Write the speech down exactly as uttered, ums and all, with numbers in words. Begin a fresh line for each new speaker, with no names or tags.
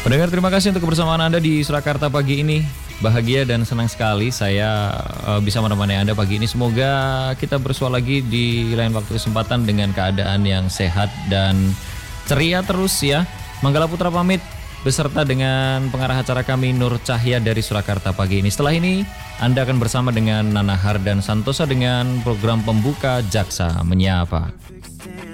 Pendengar, terima kasih untuk kebersamaan Anda di Surakarta pagi ini. Bahagia dan senang sekali saya uh, bisa menemani Anda pagi ini. Semoga kita bersua lagi di lain waktu kesempatan dengan keadaan yang sehat dan ceria terus ya. Manggala Putra pamit beserta dengan pengarah acara kami Nur Cahya dari Surakarta pagi ini. Setelah ini Anda akan bersama dengan Nana Hardan Santosa dengan program pembuka Jaksa Menyapa.